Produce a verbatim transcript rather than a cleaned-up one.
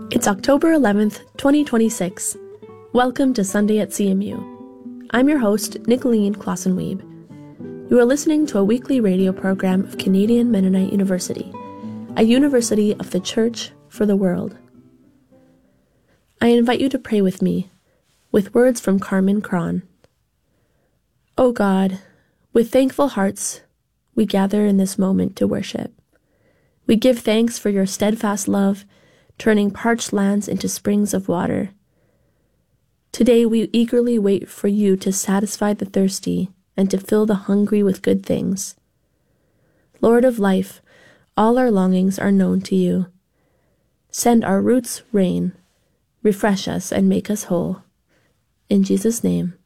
It's October eleventh, twenty twenty-six. Welcome to Sunday at C M U. I'm your host, Nicolene Klossenweeb. You are listening to a weekly radio program of Canadian Mennonite University, a university of the Church for the world. I invite you to pray with me, with words from Carmen Cron. O God, with thankful hearts, we gather in this moment to worship. We give thanks for your steadfast love, turning parched lands into springs of water. Today we eagerly wait for you to satisfy the thirsty and to fill the hungry with good things. Lord of life, all our longings are known to you. Send our roots rain, refresh us and make us whole. In Jesus' name,